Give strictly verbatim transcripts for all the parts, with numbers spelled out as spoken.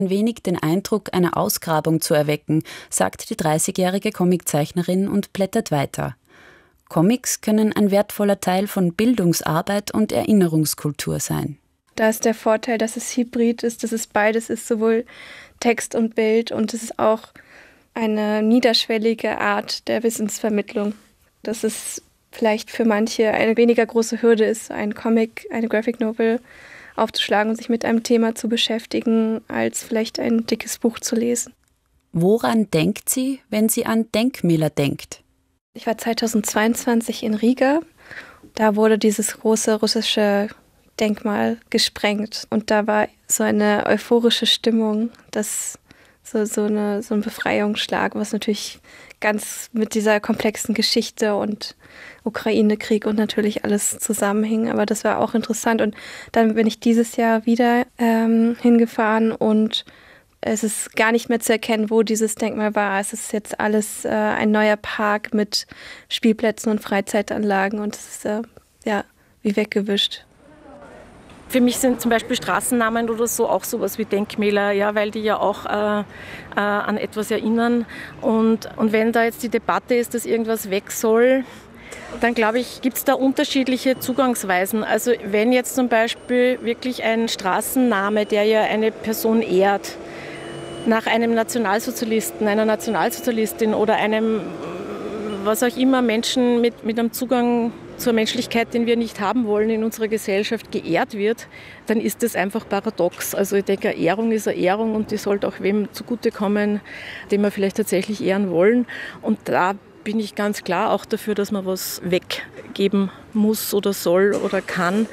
ein wenig den Eindruck einer Ausgrabung zu erwecken, sagt die dreißigjährige Comiczeichnerin und blättert weiter. Comics können ein wertvoller Teil von Bildungsarbeit und Erinnerungskultur sein. Da ist der Vorteil, dass es hybrid ist, dass es beides ist, sowohl Text und Bild, und es ist auch eine niederschwellige Art der Wissensvermittlung. Dass es vielleicht für manche eine weniger große Hürde ist, ein Comic, eine Graphic Novel aufzuschlagen und sich mit einem Thema zu beschäftigen, als vielleicht ein dickes Buch zu lesen. Woran denkt sie, wenn sie an Denkmäler denkt? Ich war zweitausendzweiundzwanzig in Riga. Da wurde dieses große russische Denkmal gesprengt. Und da war so eine euphorische Stimmung, dass so, so, eine, so ein Befreiungsschlag, was natürlich ganz mit dieser komplexen Geschichte und Ukraine-Krieg und natürlich alles zusammenhing. Aber das war auch interessant. Und dann bin ich dieses Jahr wieder ähm, hingefahren und es ist gar nicht mehr zu erkennen, wo dieses Denkmal war. Es ist jetzt alles äh, ein neuer Park mit Spielplätzen und Freizeitanlagen und es ist äh, ja, wie weggewischt. Für mich sind zum Beispiel Straßennamen oder so auch sowas wie Denkmäler, ja, weil die ja auch äh, äh, an etwas erinnern. Und, und wenn da jetzt die Debatte ist, dass irgendwas weg soll, dann glaube ich, gibt es da unterschiedliche Zugangsweisen. Also wenn jetzt zum Beispiel wirklich ein Straßenname, der ja eine Person ehrt, nach einem Nationalsozialisten, einer Nationalsozialistin oder einem, was auch immer, Menschen mit, mit einem Zugang zur Menschlichkeit, den wir nicht haben wollen, in unserer Gesellschaft geehrt wird, dann ist das einfach paradox. Also ich denke, eine Ehrung ist eine Ehrung und die sollte auch wem zugutekommen, den wir vielleicht tatsächlich ehren wollen. Und da bin ich ganz klar auch dafür, dass man was weggeben muss oder soll oder kann.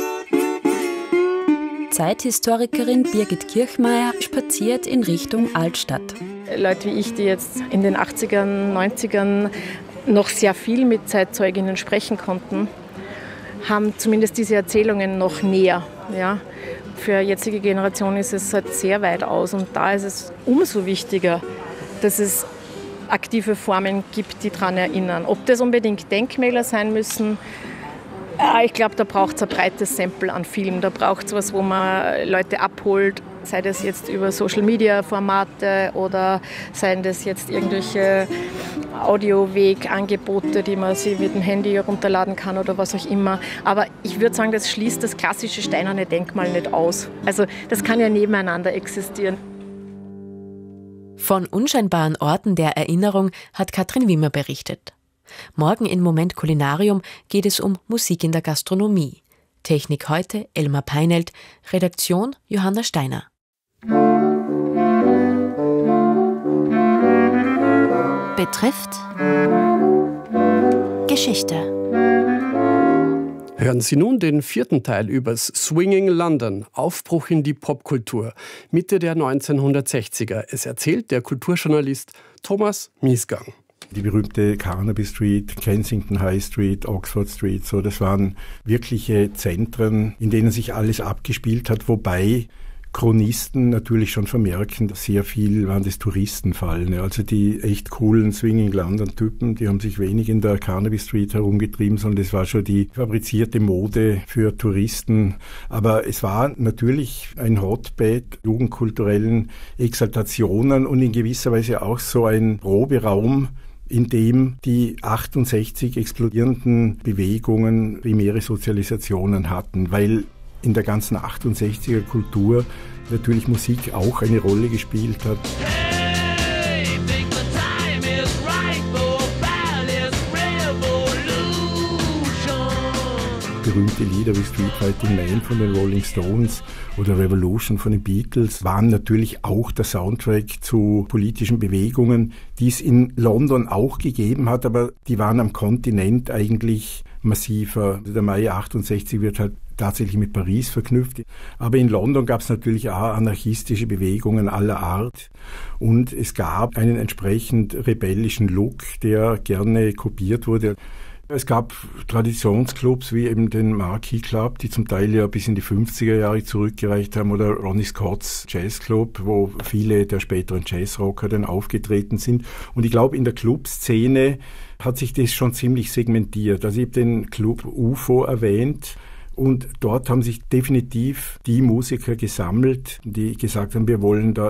Zeithistorikerin Birgit Kirchmeier spaziert in Richtung Altstadt. Leute wie ich, die jetzt in den achtzigern, neunzigern noch sehr viel mit Zeitzeuginnen sprechen konnten, haben zumindest diese Erzählungen noch näher. Ja. Für jetzige Generation ist es halt sehr weit aus und da ist es umso wichtiger, dass es aktive Formen gibt, die daran erinnern. Ob das unbedingt Denkmäler sein müssen, ich glaube, da braucht es ein breites Sample an Film. Da braucht es was, wo man Leute abholt, sei das jetzt über Social-Media-Formate oder seien das jetzt irgendwelche Audioweg-Angebote, die man sich mit dem Handy herunterladen kann oder was auch immer. Aber ich würde sagen, das schließt das klassische steinerne Denkmal nicht aus. Also das kann ja nebeneinander existieren. Von unscheinbaren Orten der Erinnerung hat Katrin Wimmer berichtet. Morgen in Moment Kulinarium geht es um Musik in der Gastronomie. Technik heute Elmar Peinelt, Redaktion Johanna Steiner. Betrifft Geschichte. Hören Sie nun den vierten Teil übers Swinging London, Aufbruch in die Popkultur, Mitte der neunzehnhundertsechziger. Es erzählt der Kulturjournalist Thomas Miesgang. Die berühmte Carnaby Street, Kensington High Street, Oxford Street, so, das waren wirkliche Zentren, in denen sich alles abgespielt hat, wobei Chronisten natürlich schon vermerken, dass sehr viel waren das Touristenfallen. Also die echt coolen Swinging London-Typen, die haben sich wenig in der Carnaby Street herumgetrieben, sondern das war schon die fabrizierte Mode für Touristen. Aber es war natürlich ein Hotbed jugendkulturellen Exaltationen und in gewisser Weise auch so ein Proberaum, in dem die achtundsechzig explodierenden Bewegungen primäre Sozialisationen hatten, weil in der ganzen achtundsechziger Kultur natürlich Musik auch eine Rolle gespielt hat. Berühmte Lieder wie Street Fighting Man von den Rolling Stones oder Revolution von den Beatles waren natürlich auch der Soundtrack zu politischen Bewegungen, die es in London auch gegeben hat, aber die waren am Kontinent eigentlich massiver. Der Mai achtundsechzig wird halt tatsächlich mit Paris verknüpft. Aber in London gab es natürlich auch anarchistische Bewegungen aller Art und es gab einen entsprechend rebellischen Look, der gerne kopiert wurde. Es gab Traditionsclubs wie eben den Marquee Club, die zum Teil ja bis in die fünfziger Jahre zurückgereicht haben, oder Ronnie Scott's Jazzclub, wo viele der späteren Jazzrocker dann aufgetreten sind. Und ich glaube, in der Clubszene hat sich das schon ziemlich segmentiert. Also ich habe den Club U F O erwähnt. Und dort haben sich definitiv die Musiker gesammelt, die gesagt haben, wir wollen da